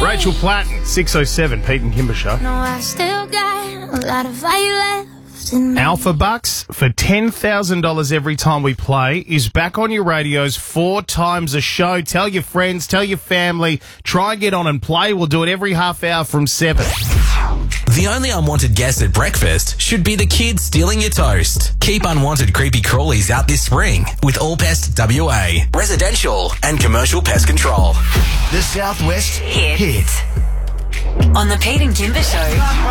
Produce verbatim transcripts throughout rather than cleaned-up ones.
Rachel Platten, six oh seven, Pete and Kimber Show. No, I still got a lot of fire left in me. Alpha Bucks for ten thousand dollars every time we play is back on your radios four times a show. Tell your friends, tell your family, try and get on and play. We'll do it every half hour from seven. The only unwanted guest at breakfast should be the kids stealing your toast. Keep unwanted creepy crawlies out this spring with All Pest W A. Residential and commercial pest control. The Southwest Hit. Hit. On the Pete and Kimber Show,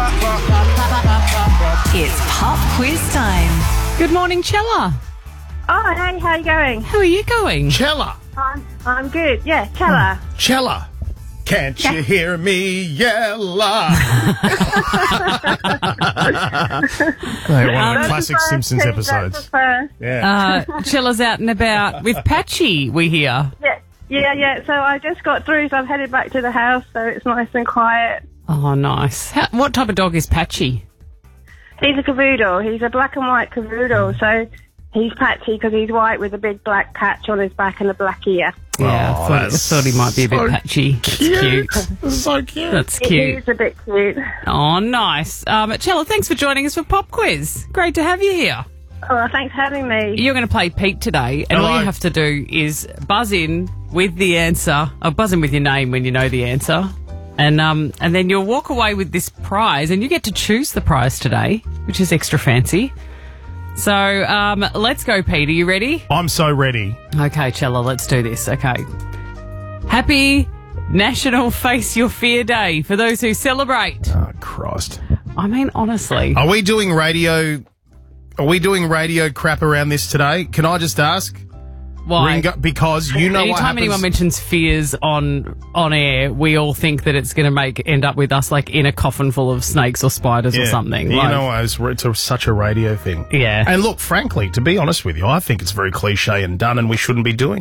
it's pop quiz time. Good morning, Chella. Oh, hey, how you going? How are you going? Chella. I'm, I'm good. Yeah, Chella. Chella. Can't you hear me yella? Hey, one of the classic Simpsons episodes. Yeah. Uh, Chella's out and about with Patchy, we hear. Yeah, yeah, yeah. So I just got through, so I'm headed back to the house, so it's nice and quiet. Oh, nice. How, what type of dog is Patchy? He's a cavoodle. He's a black and white cavoodle, so he's patchy because he's white with a big black patch on his back and a black ear. Yeah, Oh, I, thought, I that's thought he might be a bit so patchy. That's cute. cute. So cute. That's He cute. is a bit cute. Oh, nice. Um, Chella, thanks for joining us for Pop Quiz. Great to have you here. Oh, thanks for having me. You're going to play Pete today, and all Hello. you have to do is buzz in with the answer, or buzz in with your name when you know the answer, and um, and then you'll walk away with this prize, and you get to choose the prize today, which is extra fancy. So um, let's go, Pete. Are you ready? I'm so ready. Okay, Chella, let's do this. Okay. Happy National Face Your Fear Day for those who celebrate. Oh, Christ. I mean, honestly. Are we doing radio... Are we doing radio crap around this today? Can I just ask? Why? Ringo, because you know what Anytime happens... anyone mentions fears on on air, we all think that it's going to make end up with us like in a coffin full of snakes or spiders or Yeah. something. You like, know, it's, it's a, such a radio thing. Yeah. And look, frankly, to be honest with you, I think it's very cliche and done, and we shouldn't be doing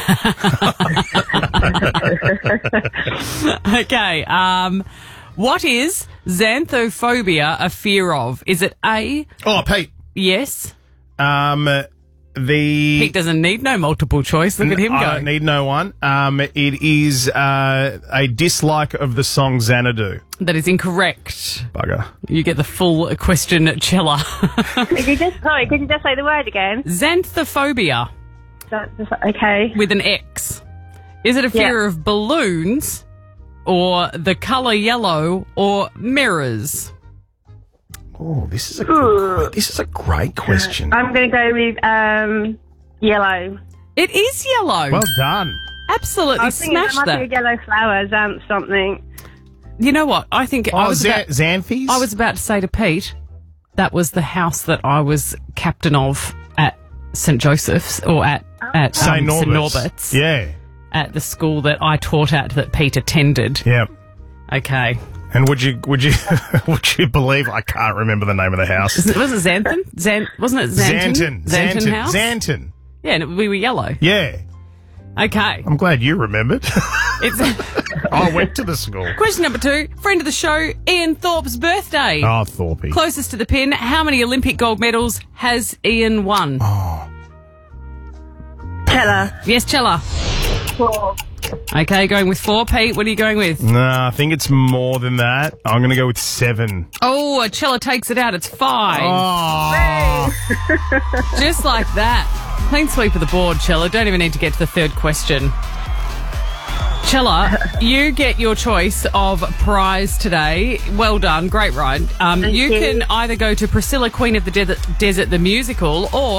it. Okay. Um, what is xanthophobia a fear of? Is it A? Oh, Pete. Yes. Um, the... Pete doesn't need no multiple choice. Look at him I go. don't need no one. Um, it is uh, a dislike of the song Xanadu. That is incorrect. Bugger. You get the full question, Chella. Could you just, sorry, could you just say the word again? Xanthophobia That's just, okay. with an X. Is it a fear Yeah. of balloons or the colour yellow or mirrors? Oh, this is a good, this is a great question. I'm going to go with um, yellow. It is yellow. Well done. Absolutely I was thinking there smashed must be a that. yellow flower, xanth something. You know what? I think I Oh, was Xa- about, Xanthes? I was about to say to Pete, that was the house that I was captain of at Saint Joseph's or at, at Saint um, Saint Norbert's. Norbert's. Yeah. At the school that I taught at that Pete attended. Yeah. Okay. And would you would you would you believe I can't remember the name of the house? Was it, was it Xanthan? Xan, wasn't it Xanton? Xanton. Xanton. House? Xanton. Yeah, and we were yellow. Yeah. Okay. I'm glad you remembered. It's I went to the school. question number two. Friend of the show, Ian Thorpe's birthday. Oh, Thorpe. Closest to the pin, how many Olympic gold medals has Ian won? Oh. Chella. Yes, Chella. Four. Okay, going with four. Pete, what are you going with? No, I think it's more than that. I'm going to go with seven. Oh, Chella takes it out. It's five. Oh. Just like that. Clean sweep of the board, Chella. Don't even need to get to the third question. Chella, you get your choice of prize today. Well done. Great ride. Um, you, you. can either go to Priscilla, Queen of the Desert, Desert the musical, or